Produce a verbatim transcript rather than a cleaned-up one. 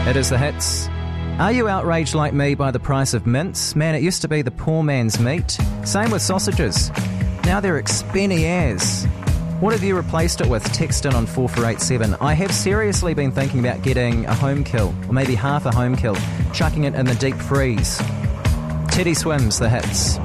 It is the hits. Are you outraged like me by the price of mince? Man, it used to be the poor man's meat. Same with sausages. Now they're expenny as. What have you replaced it with? Text in on four four eight seven. I have seriously been thinking about getting a home kill, or maybe half a home kill, chucking it in the deep freeze. Teddy Swims, the hits.